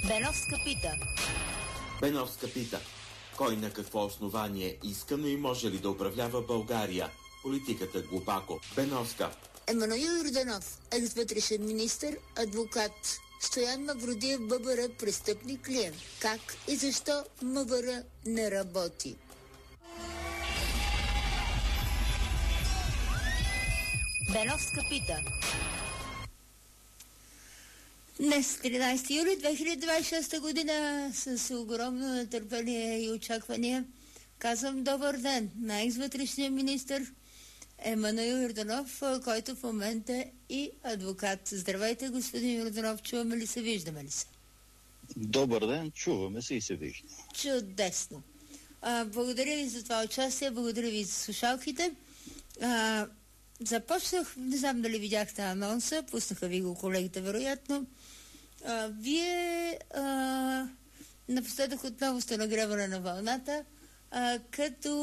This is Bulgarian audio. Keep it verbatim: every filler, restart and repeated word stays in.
Беновска пита. Беновска пита. Кой на какво основание иска, но и може ли да управлява България? Политиката глупако. Беновска. Емануил Йорданов, екс-вътрешен министър, адвокат. Стоян Мавродиев, ББР, престъпник ли е? Как и защо МВР не работи? Беновска пита. Днес, тринадесети юли две хиляди двадесет и шеста година, с огромно нетърпение и очаквания, казвам добър ден на екс-вътрешния министър Емануил Йорданов, който в момента е и адвокат. Здравейте, господин Йорданов, чуваме ли се, виждаме ли се? Добър ден, чуваме се и се виждаме. Чудесно. А, благодаря ви за това участие, благодаря ви за слушалките. А, започнах, не знам дали видяхте анонса, пуснаха ви го колегите, вероятно. А, вие а, напоследък отново сте нагреване на вълната, а, като